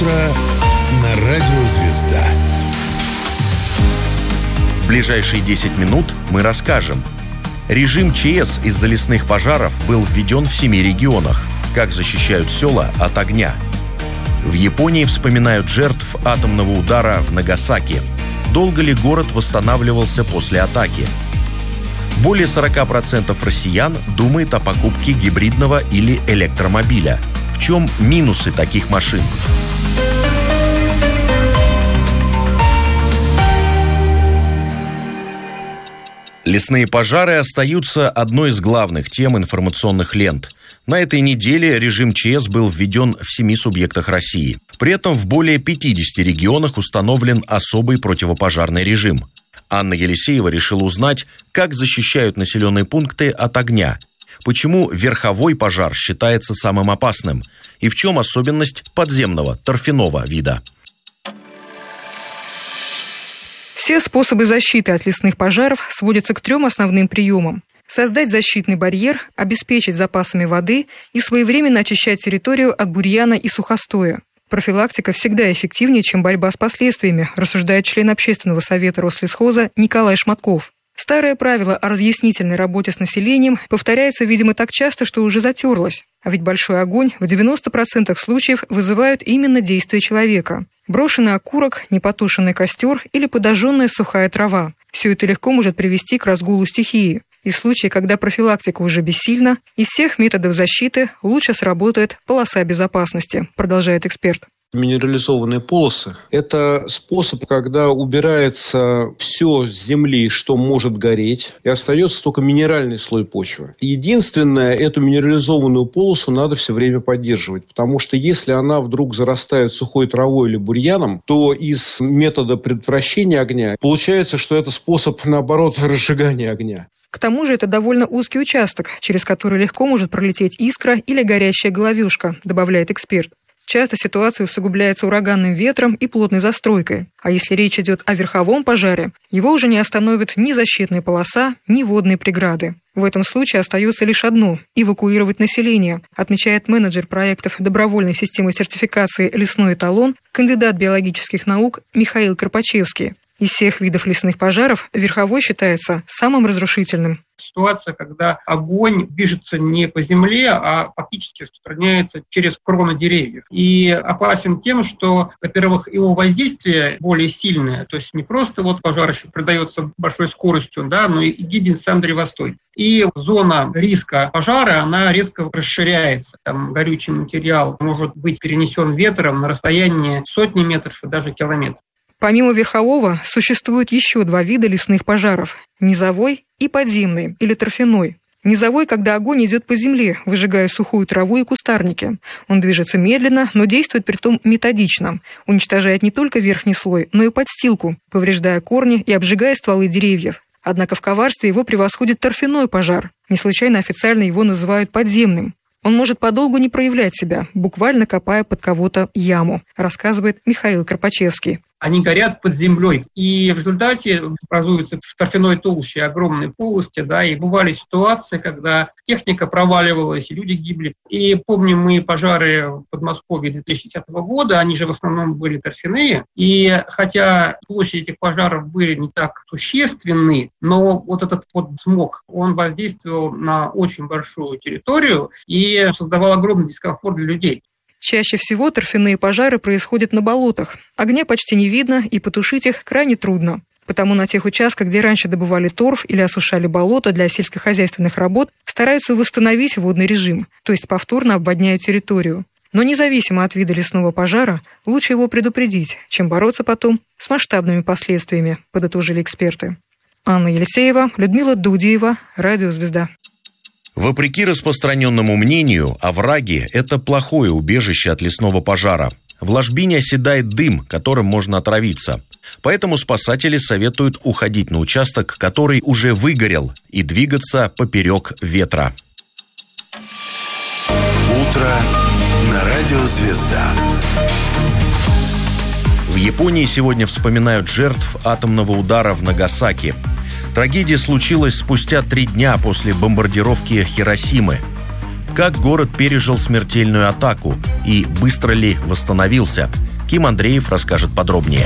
Утро на радио «Звезда». В ближайшие 10 минут мы расскажем. Режим ЧС из-за лесных пожаров был введен в 7 регионах. Как защищают села от огня. В Японии вспоминают жертв атомного удара в Нагасаки. Долго ли город восстанавливался после атаки? Более 40% россиян думает о покупке гибридного или электромобиля. В чем минусы таких машин? Лесные пожары остаются одной из главных тем информационных лент. На этой неделе режим ЧС был введен в 7 субъектах России. При этом в более 50 регионах установлен особый противопожарный режим. Анна Елисеева решила узнать, как защищают населенные пункты от огня, почему верховой пожар считается самым опасным и в чем особенность подземного торфяного вида. Все способы защиты от лесных пожаров сводятся к 3 основным приемам. Создать защитный барьер, обеспечить запасами воды и своевременно очищать территорию от бурьяна и сухостоя. Профилактика всегда эффективнее, чем борьба с последствиями, рассуждает член Общественного совета Рослесхоза Николай Шматков. Старое правило о разъяснительной работе с населением повторяется, видимо, так часто, что уже затерлось. А ведь большой огонь в 90% случаев вызывают именно действия человека. Брошенный окурок, непотушенный костер или подожженная сухая трава. Все это легко может привести к разгулу стихии. И в случае, когда профилактика уже бессильна, из всех методов защиты лучше сработает полоса безопасности, продолжает эксперт. Минерализованные полосы – это способ, когда убирается все с земли, что может гореть, и остается только минеральный слой почвы. Единственное, эту минерализованную полосу надо все время поддерживать, потому что если она вдруг зарастает сухой травой или бурьяном, то из метода предотвращения огня получается, что это способ, наоборот, разжигания огня. К тому же это довольно узкий участок, через который легко может пролететь искра или горящая головешка, добавляет эксперт. Часто ситуация усугубляется ураганным ветром и плотной застройкой. А если речь идет о верховом пожаре, его уже не остановит ни защитная полоса, ни водные преграды. В этом случае остается лишь одно – эвакуировать население, отмечает менеджер проектов добровольной системы сертификации «Лесной эталон», кандидат биологических наук Михаил Карпачевский. Из всех видов лесных пожаров верховой считается самым разрушительным. Ситуация, когда огонь движется не по земле, а фактически распространяется через кроны деревьев. И опасен тем, что, во-первых, его воздействие более сильное, то есть не просто пожар еще придается большой скоростью, но и гибнет сам древостой. И зона риска пожара, она резко расширяется. Там горючий материал может быть перенесен ветром на расстояние сотни метров и даже километров. Помимо верхового, существует еще 2 вида лесных пожаров – низовой и подземный, или торфяной. Низовой, когда огонь идет по земле, выжигая сухую траву и кустарники. Он движется медленно, но действует притом методично. Уничтожает не только верхний слой, но и подстилку, повреждая корни и обжигая стволы деревьев. Однако в коварстве его превосходит торфяной пожар. Не случайно официально его называют подземным. Он может подолгу не проявлять себя, буквально копая под кого-то яму, рассказывает Михаил Карпачевский. Они горят под землей. И в результате образуются в торфяной толще огромные полости, и бывали ситуации, когда техника проваливалась, и люди гибли. И помним мы пожары в Подмосковье 2010 года, они же в основном были торфяные. И хотя площади этих пожаров были не так существенны, но этот смог, он воздействовал на очень большую территорию и создавал огромный дискомфорт для людей. Чаще всего торфяные пожары происходят на болотах. Огня почти не видно, и потушить их крайне трудно. Потому на тех участках, где раньше добывали торф или осушали болото для сельскохозяйственных работ, стараются восстановить водный режим, то есть повторно обводняют территорию. Но независимо от вида лесного пожара, лучше его предупредить, чем бороться потом с масштабными последствиями, подытожили эксперты. Анна Елисеева, Людмила Дудиева, Радио «Звезда». Вопреки распространенному мнению, овраги – это плохое убежище от лесного пожара. В ложбине оседает дым, которым можно отравиться. Поэтому спасатели советуют уходить на участок, который уже выгорел, и двигаться поперек ветра. Утро на радио «Звезда». В Японии сегодня вспоминают жертв атомного удара в Нагасаки. Трагедия случилась спустя 3 дня после бомбардировки Хиросимы. Как город пережил смертельную атаку и быстро ли восстановился? Ким Андреев расскажет подробнее.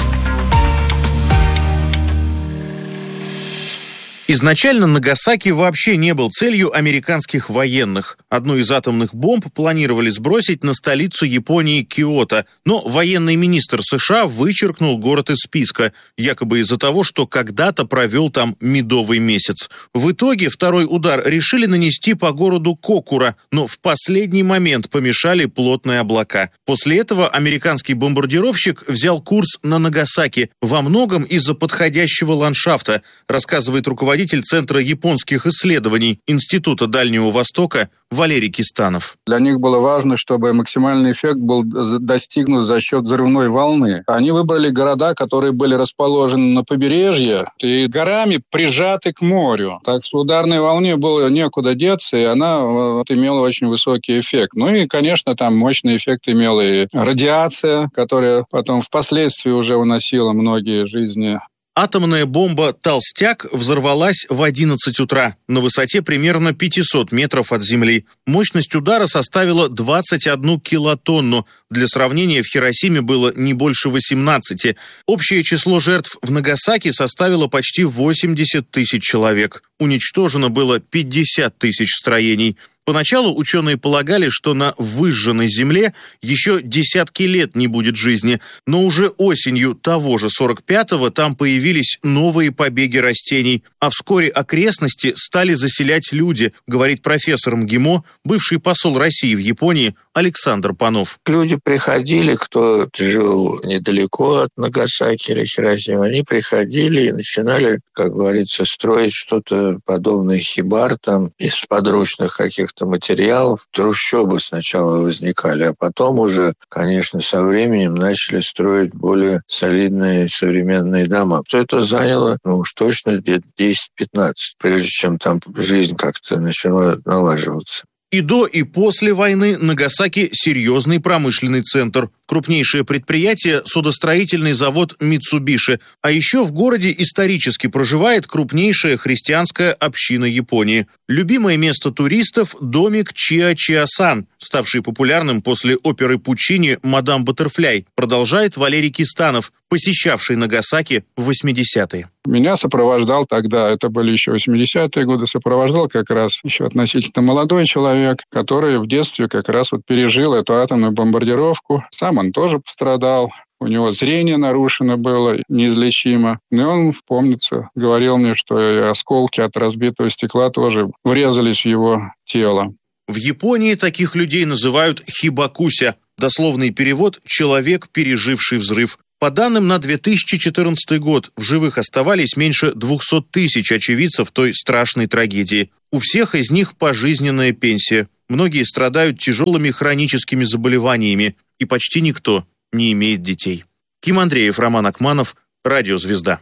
Изначально Нагасаки вообще не был целью американских военных. Одну из атомных бомб планировали сбросить на столицу Японии Киото, но военный министр США вычеркнул город из списка, якобы из-за того, что когда-то провел там медовый месяц. В итоге второй удар решили нанести по городу Кокура, но в последний момент помешали плотные облака. После этого американский бомбардировщик взял курс на Нагасаки, во многом из-за подходящего ландшафта, рассказывает руководитель Центра японских исследований Института Дальнего Востока Валерий Кистанов. Для них было важно, чтобы максимальный эффект был достигнут за счет взрывной волны. Они выбрали города, которые были расположены на побережье и горами прижаты к морю. Так что ударной волне было некуда деться, и она имела очень высокий эффект. Ну и, конечно, там мощный эффект имела и радиация, которая потом впоследствии уже уносила многие жизни. Атомная бомба «Толстяк» взорвалась в 11 утра на высоте примерно 500 метров от земли. Мощность удара составила 21 килотонну. Для сравнения, в Хиросиме было не больше 18. Общее число жертв в Нагасаки составило почти 80 тысяч человек. Уничтожено было 50 тысяч строений. Поначалу ученые полагали, что на выжженной земле еще десятки лет не будет жизни, но уже осенью того же 45-го там появились новые побеги растений, а вскоре окрестности стали заселять люди, говорит профессор МГИМО, бывший посол России в Японии Александр Панов. Люди приходили, кто жил недалеко от Нагасаки или Хиросимы, они приходили и начинали, как говорится, строить что-то подобное хибар там из подручных каких-то материалов. Трущобы сначала возникали, а потом уже, конечно, со временем начали строить более солидные современные дома. То это заняло, уж точно лет 10-15, прежде чем там жизнь как-то начала налаживаться. И до, и после войны Нагасаки – серьезный промышленный центр. Крупнейшее предприятие – судостроительный завод Митсубиши. А еще в городе исторически проживает крупнейшая христианская община Японии. Любимое место туристов – домик Чиа-Чиа-сан, ставший популярным после оперы Пуччини «Мадам Баттерфляй», продолжает Валерий Кистанов, посещавший Нагасаки в 80-е. Меня сопровождал тогда, это были еще 80-е годы, сопровождал как раз еще относительно молодой человек, который в детстве как раз пережил эту атомную бомбардировку. Сам он тоже пострадал. У него зрение нарушено было неизлечимо. И он, помнится, говорил мне, что и осколки от разбитого стекла тоже врезались в его тело. В Японии таких людей называют хибакуся. Дословный перевод «человек, переживший взрыв». По данным на 2014 год, в живых оставались меньше 200 тысяч очевидцев той страшной трагедии. У всех из них пожизненная пенсия. Многие страдают тяжелыми хроническими заболеваниями, и почти никто не имеет детей. Ким Андреев, Роман Акманов, Радио Звезда.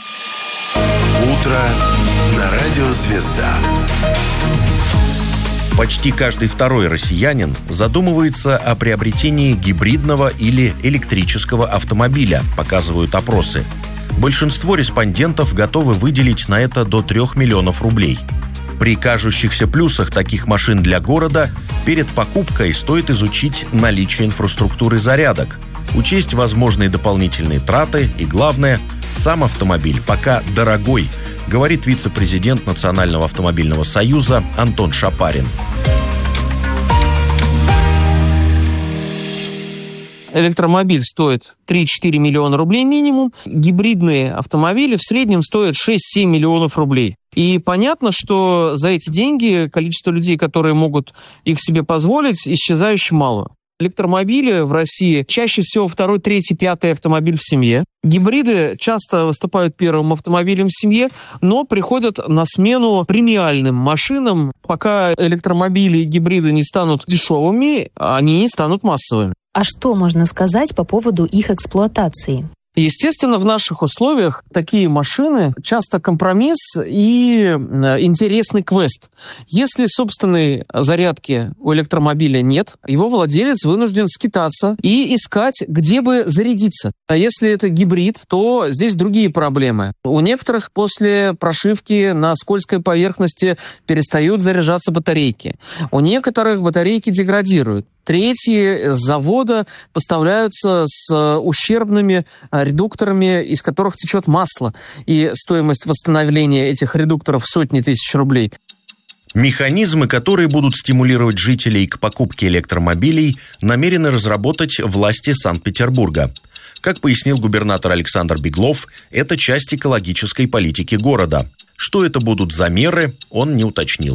Утро на Радио Звезда. Почти каждый второй россиянин задумывается о приобретении гибридного или электрического автомобиля, показывают опросы. Большинство респондентов готовы выделить на это до 3 миллионов рублей. При кажущихся плюсах таких машин для города перед покупкой стоит изучить наличие инфраструктуры зарядок, учесть возможные дополнительные траты и, главное, сам автомобиль пока дорогой, говорит вице-президент Национального автомобильного союза Антон Шапарин. Электромобиль стоит 3-4 миллиона рублей минимум. Гибридные автомобили в среднем стоят 6-7 миллионов рублей. И понятно, что за эти деньги количество людей, которые могут их себе позволить, исчезающе мало. Электромобили в России чаще всего второй, третий, пятый автомобиль в семье. Гибриды часто выступают первым автомобилем в семье, но приходят на смену премиальным машинам. Пока электромобили и гибриды не станут дешевыми, они станут массовыми. А что можно сказать по поводу их эксплуатации? Естественно, в наших условиях такие машины часто компромисс и интересный квест. Если собственной зарядки у электромобиля нет, его владелец вынужден скитаться и искать, где бы зарядиться. А если это гибрид, то здесь другие проблемы. У некоторых после прошивки на скользкой поверхности перестают заряжаться батарейки. У некоторых батарейки деградируют. Третьи с завода поставляются с ущербными редукторами, из которых течет масло. И стоимость восстановления этих редукторов сотни тысяч рублей. Механизмы, которые будут стимулировать жителей к покупке электромобилей, намерены разработать власти Санкт-Петербурга. Как пояснил губернатор Александр Беглов, это часть экологической политики города. Что это будут за меры, он не уточнил.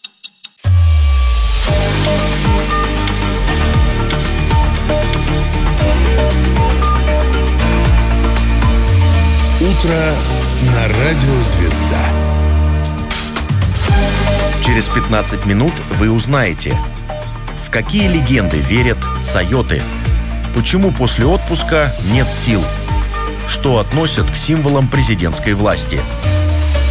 Утро на радио «Звезда». Через 15 минут вы узнаете, в какие легенды верят сайоты, почему после отпуска нет сил, что относят к символам президентской власти –